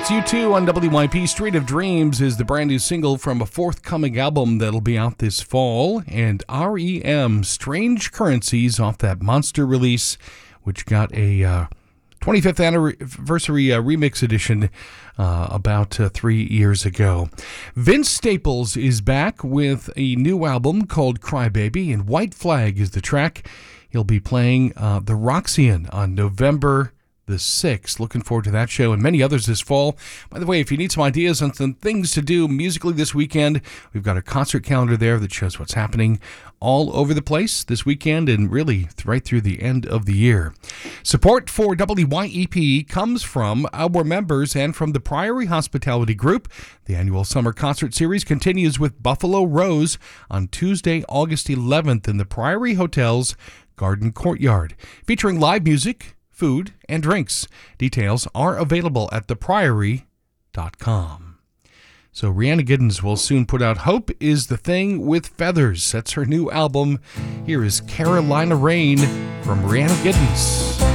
It's U2 on WYP. Street of Dreams is the brand new single from a forthcoming album that'll be out this fall. And REM, Strange Currencies, off that Monster release, which got a 25th anniversary remix edition about 3 years ago. Vince Staples is back with a new album called Crybaby, and White Flag is the track. He'll be playing the Roxy on November the 6th. Looking forward to that show and many others this fall. By the way, if you need some ideas on some things to do musically this weekend, we've got a concert calendar there that shows what's happening all over the place this weekend and really right through the end of the year. Support for WYEP comes from our members and from the Priory Hospitality Group. The annual summer concert series continues with Buffalo Rose on Tuesday, August 11th in the Priory Hotel's Garden Courtyard, featuring live music, food, and drinks. Details are available at thepriory.com. So Rhianna Giddens will soon put out Hope is the Thing with Feathers. That's her new album. Here is Carolina Rain from Rhianna Giddens.